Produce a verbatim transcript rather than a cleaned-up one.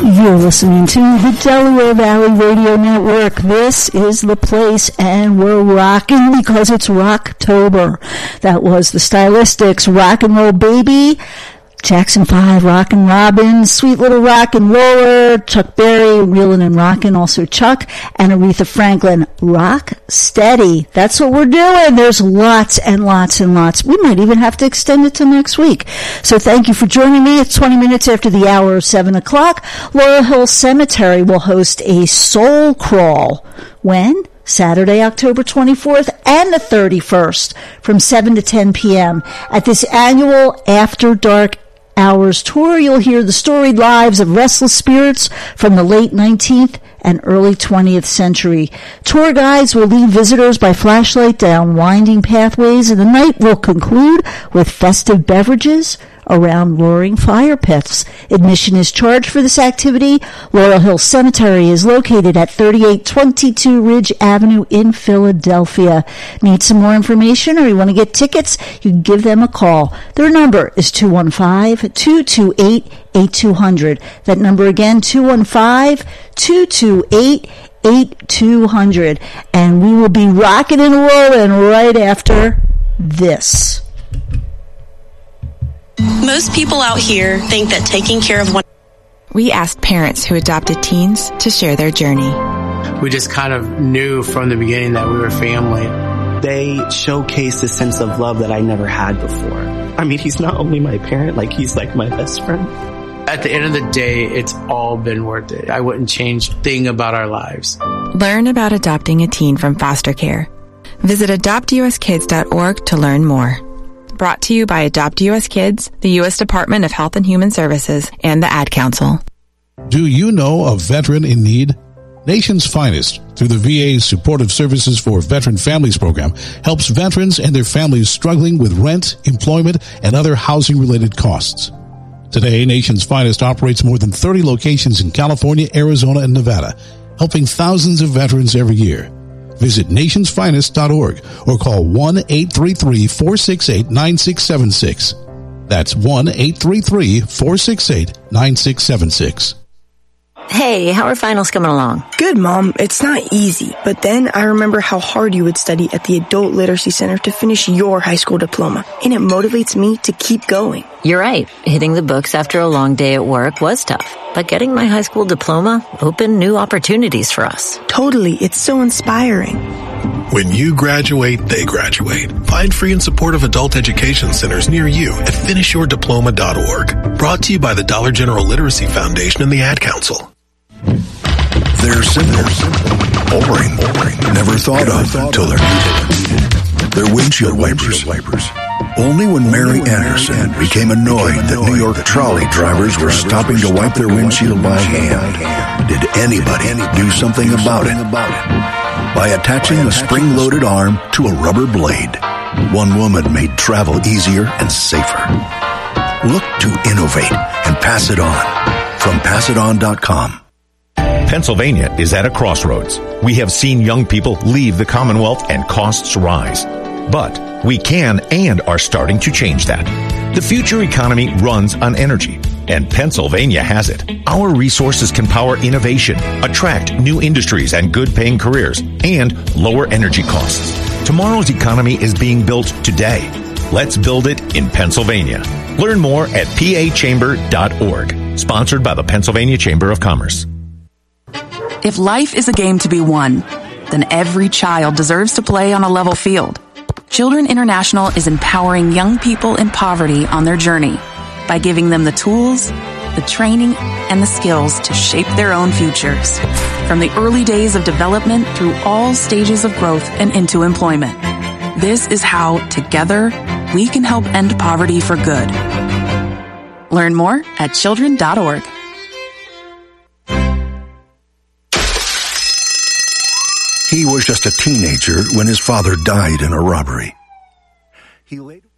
You're listening to the Delaware Valley Radio Network. This is the place, and we're rocking because it's Rocktober. That was the Stylistics, Rock and Roll Baby, Jackson five, Rockin' Robin, Sweet Little Rock and Roller, Chuck Berry, Reelin' and Rockin', also Chuck, and Aretha Franklin, Rock Steady. That's what we're doing. There's lots and lots and lots. We might even have to extend it till next week. So thank you for joining me. It's twenty minutes after the hour of seven o'clock. Laurel Hill Cemetery will host a soul crawl. When? Saturday, October twenty-fourth and the thirty-first from seven to ten p.m. at this annual After Dark Hours tour. You'll hear the storied lives of restless spirits from the late nineteenth and early twentieth century. Tour guides will lead visitors by flashlight down winding pathways, and the night will conclude with festive beverages around roaring fire pits. Admission is charged for this activity. Laurel Hill Cemetery is located at thirty-eight twenty-two Ridge Avenue in Philadelphia. Need some more information or you want to get tickets? You can give them a call. Their number is two one five, two two eight, eight two zero zero. That number again, two one five, two two eight, eight two zero zero. And we will be rocking and rolling right after this. Most people out here think that taking care of one... We asked parents who adopted teens to share their journey. We just kind of knew from the beginning that we were family. They showcased a sense of love that I never had before. I mean, he's not only my parent, like he's like my best friend. At the end of the day, it's all been worth it. I wouldn't change a thing about our lives. Learn about adopting a teen from foster care. Visit adopt u s kids dot org to learn more. Brought to you by Adopt U S Kids, the U S Department of Health and Human Services, and the Ad Council. Do you know a veteran in need? Nation's Finest, through the V A's Supportive Services for Veteran Families program, helps veterans and their families struggling with rent, employment, and other housing-related costs. Today, Nation's Finest operates more than thirty locations in California, Arizona, and Nevada, helping thousands of veterans every year. Visit nations finest dot org or call one eight three three, four six eight, nine six seven six. That's one eight three three, four six eight, nine six seven six. Hey, how are finals coming along? Good, Mom. It's not easy. But then I remember how hard you would study at the Adult Literacy Center to finish your high school diploma. And it motivates me to keep going. You're right. Hitting the books after a long day at work was tough. But getting my high school diploma opened new opportunities for us. Totally. It's so inspiring. When you graduate, they graduate. Find free and supportive adult education centers near you at finish your diploma dot org. Brought to you by the Dollar General Literacy Foundation and the Ad Council. They're simple, boring, boring, never thought of until they're needed. They're windshield wipers. Only when Mary Anderson became annoyed that New York trolley drivers were stopping to wipe their windshield by hand did anybody do something about it. By attaching a spring-loaded arm to a rubber blade, one woman made travel easier and safer. Look to innovate and pass it on. From pass it on dot com. Pennsylvania is at a crossroads. We have seen young people leave the Commonwealth and costs rise. But we can and are starting to change that. The future economy runs on energy, and Pennsylvania has it. Our resources can power innovation, attract new industries and good-paying careers, and lower energy costs. Tomorrow's economy is being built today. Let's build it in Pennsylvania. Learn more at p a chamber dot org. Sponsored by the Pennsylvania Chamber of Commerce. If life is a game to be won, then every child deserves to play on a level field. Children International is empowering young people in poverty on their journey by giving them the tools, the training, and the skills to shape their own futures. From the early days of development through all stages of growth and into employment. This is how, together, we can help end poverty for good. Learn more at children dot org. He was just a teenager when his father died in a robbery. He later